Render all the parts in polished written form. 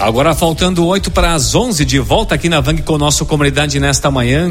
Agora faltando 8:11, de volta aqui na Vang com o nosso Comunidade nesta manhã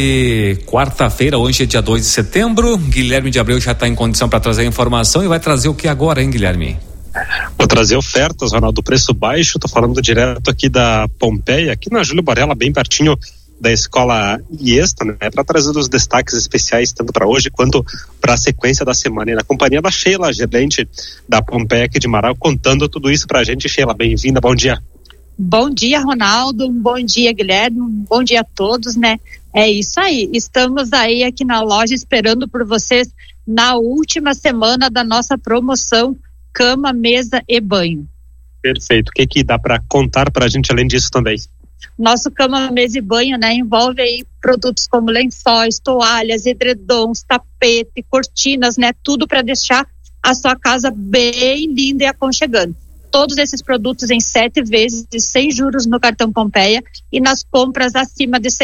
de quarta-feira, hoje é dia 2 de setembro. Guilherme de Abreu já está em condição para trazer a informação e vai trazer o que agora, hein, Guilherme? Vou trazer ofertas, Ronaldo, preço baixo. Tô falando direto aqui da Pompeia, aqui na Júlio Borella, bem pertinho da escola IESTA, né, para trazer os destaques especiais tanto para hoje quanto para a sequência da semana. E na companhia da Sheila, gerente da Pompeia aqui de Marau, contando tudo isso para a gente. Sheila, bem-vinda, bom dia. Bom dia, Ronaldo, bom dia, Guilherme, bom dia a todos, né? É isso aí, estamos aí aqui na loja esperando por vocês na última semana da nossa promoção Cama, Mesa e Banho. Perfeito, o que dá para contar para a gente além disso também? Nosso Cama, Mesa e Banho, né, envolve aí produtos como lençóis, toalhas, edredons, tapete, cortinas, né, tudo para deixar a sua casa bem linda e aconchegante. Todos esses produtos em 7 vezes, sem juros no cartão Pompeia, e nas compras acima de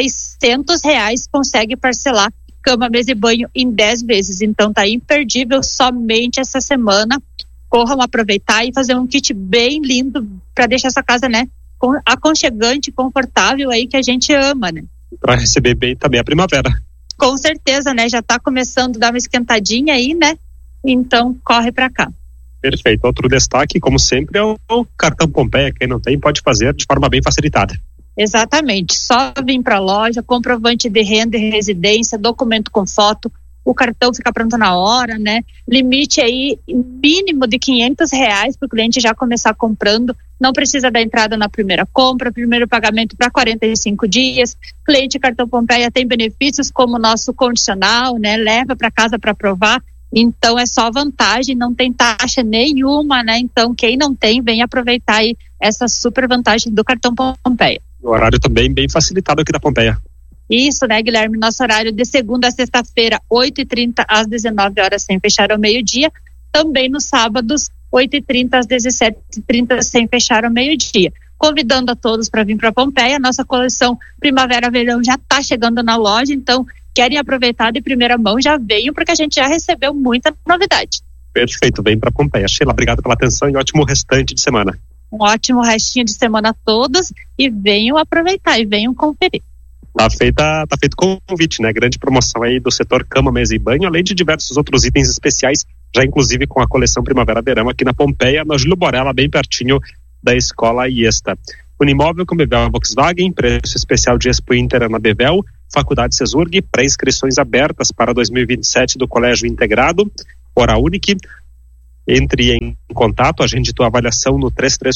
R$600 consegue parcelar Cama, Mesa e Banho em 10 vezes. Então tá imperdível somente essa semana. Corram aproveitar e fazer um kit bem lindo para deixar essa casa, né, aconchegante, confortável aí, que a gente ama, né? Para receber bem também a primavera. Com certeza, né? Já tá começando a dar uma esquentadinha aí, né? Então corre para cá. Perfeito. Outro destaque, como sempre, é o cartão Pompeia. Quem não tem pode fazer de forma bem facilitada. Exatamente. Só vir para a loja, comprovante de renda e residência, documento com foto, o cartão fica pronto na hora, né? Limite aí mínimo de R$500 para o cliente já começar comprando. Não precisa da entrada na primeira compra, primeiro pagamento para 45 dias. Cliente cartão Pompeia tem benefícios como o nosso condicional, né? Leva para casa para provar. Então é só vantagem, não tem taxa nenhuma, né? Então quem não tem, vem aproveitar aí essa super vantagem do cartão Pompeia. O horário também bem facilitado aqui da Pompeia. Isso, né, Guilherme? Nosso horário de segunda a sexta-feira, 8h30 às 19 horas, sem fechar ao meio-dia. Também nos sábados, 8h30 às 17h30, sem fechar ao meio-dia. Convidando a todos para vir para Pompeia. Nossa coleção Primavera-Verão já está chegando na loja, então querem aproveitar de primeira mão, já venham, porque a gente já recebeu muita novidade. Perfeito, vem para Pompeia. Sheila, obrigado pela atenção e ótimo restante de semana. Um ótimo restinho de semana a todos e venham aproveitar e venham conferir. Tá feito convite, né? Grande promoção aí do setor Cama, Mesa e Banho, além de diversos outros itens especiais, já inclusive com a coleção Primavera-Verão aqui na Pompeia, na Júlio Borella, bem pertinho da escola IESTA. Unimóvel com Bevel Volkswagen, preço especial de Expo Inter na Bevel, Faculdade Cesurg, pré-inscrições abertas para 2027 do Colégio Integrado, Hora Unique. Entre em contato, agende tua avaliação no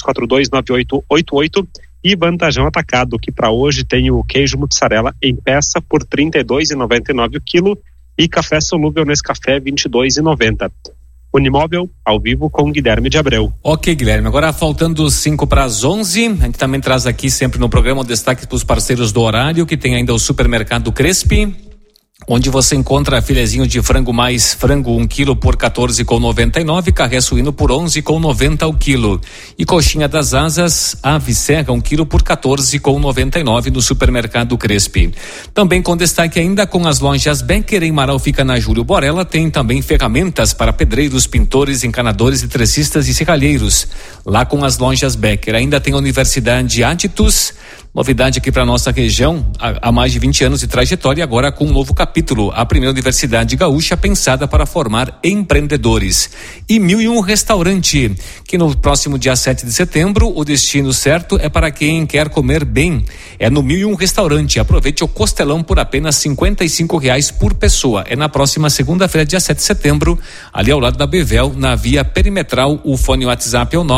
33429888 e Vantajão Atacado, que para hoje tem o queijo mussarela em peça por R$ 32,99 o quilo e café solúvel Nescafé R$ 22,90. Unimóvel, ao vivo com Guilherme de Abreu. Ok, Guilherme, agora faltando 5:11, a gente também traz aqui sempre no programa o destaque para os parceiros do horário, que tem ainda o Supermercado Crespi, onde você encontra filezinho de frango mais frango 1 quilo por R$ 14,99, carré suíno por R$ 11,90 o quilo e coxinha das asas ave cega 1 quilo por R$ 14,99 no Supermercado Crespi. Também com destaque ainda com as lojas Becker em Marau, fica na Júlio Borella, tem também ferramentas para pedreiros, pintores, encanadores, eletricistas e serralheiros. Lá com as lojas Becker ainda tem a Universidade Atitus, novidade aqui para nossa região, há mais de 20 anos de trajetória, agora com um novo capítulo, a primeira universidade gaúcha pensada para formar empreendedores. E 1001 Restaurante, que no próximo dia 7 de setembro, o destino certo é para quem quer comer bem. É no 1001 Restaurante, aproveite o costelão por apenas R$ 55,00 por pessoa. É na próxima segunda-feira, dia 7 de setembro, ali ao lado da Bevel, na via perimetral. O fone WhatsApp é o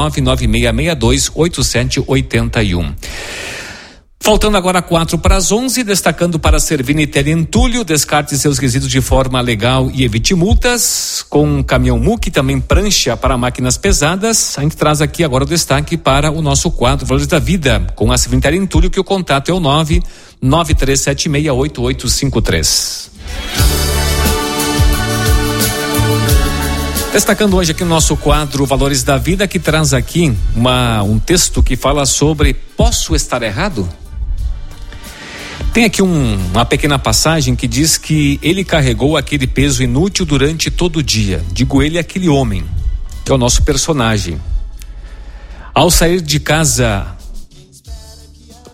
996628781. Faltando agora 4:11, destacando para Servini Tele Entulho, descarte seus resíduos de forma legal e evite multas. Com caminhão MUC, também prancha para máquinas pesadas. A gente traz aqui agora o destaque para o nosso quadro Valores da Vida, com a Servini Tele Entulho, que o contato é o 993768853. Destacando hoje aqui no nosso quadro Valores da Vida, que traz aqui um texto que fala sobre posso estar errado? Tem aqui uma pequena passagem que diz que ele carregou aquele peso inútil durante todo o dia. Digo ele, aquele homem, que é o nosso personagem. Ao sair de casa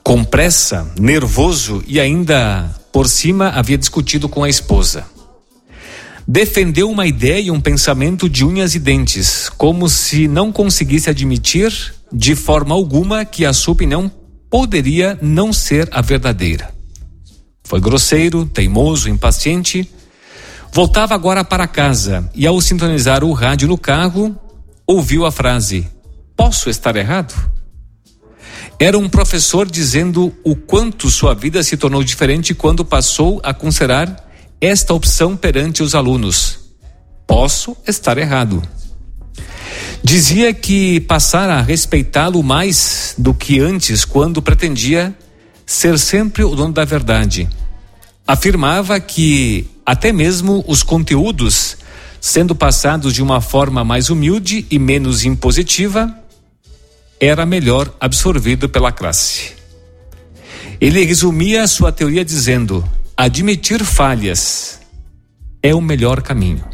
Com pressa, nervoso e ainda por cima havia discutido com a esposa. Defendeu uma ideia e um pensamento de unhas e dentes, como se não conseguisse admitir de forma alguma que a sua opinião poderia não ser a verdadeira. Foi grosseiro, teimoso, impaciente. Voltava agora para casa e, ao sintonizar o rádio no carro, ouviu a frase: "Posso estar errado?" Era um professor dizendo o quanto sua vida se tornou diferente quando passou a considerar esta opção perante os alunos: "Posso estar errado." Dizia que passara a respeitá-lo mais do que antes, quando pretendia ser sempre o dono da verdade. Afirmava que até mesmo os conteúdos, sendo passados de uma forma mais humilde e menos impositiva, era melhor absorvido pela classe. Ele resumia sua teoria dizendo: admitir falhas é o melhor caminho.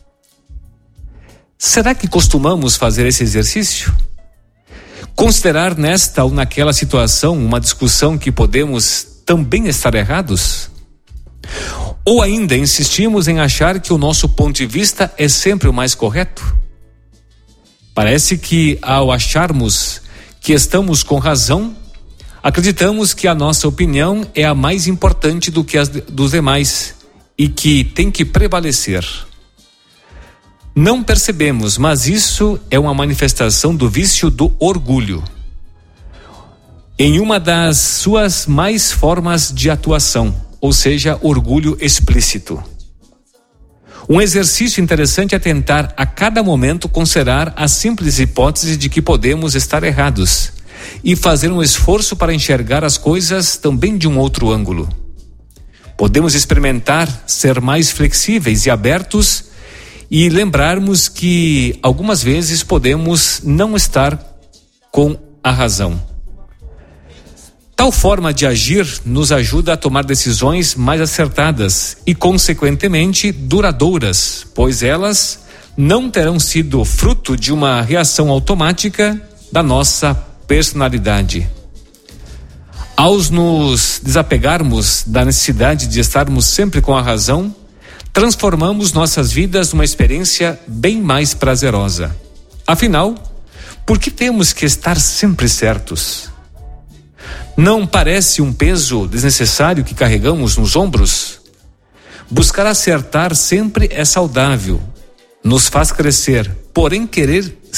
Será que costumamos fazer esse exercício? Considerar nesta ou naquela situação uma discussão que podemos também estar errados? Ou ainda insistimos em achar que o nosso ponto de vista é sempre o mais correto? Parece que, ao acharmos que estamos com razão, acreditamos que a nossa opinião é a mais importante do que as dos demais e que tem que prevalecer. Não percebemos, mas isso é uma manifestação do vício do orgulho, em uma das suas mais formas de atuação, ou seja, orgulho explícito. Um exercício interessante é tentar a cada momento considerar a simples hipótese de que podemos estar errados e fazer um esforço para enxergar as coisas também de um outro ângulo. Podemos experimentar ser mais flexíveis e abertos e lembrarmos que algumas vezes podemos não estar com a razão. Tal forma de agir nos ajuda a tomar decisões mais acertadas e, consequentemente, duradouras, pois elas não terão sido fruto de uma reação automática da nossa personalidade. Ao nos desapegarmos da necessidade de estarmos sempre com a razão, transformamos nossas vidas numa experiência bem mais prazerosa. Afinal, por que temos que estar sempre certos? Não parece um peso desnecessário que carregamos nos ombros? Buscar acertar sempre é saudável, nos faz crescer, porém querer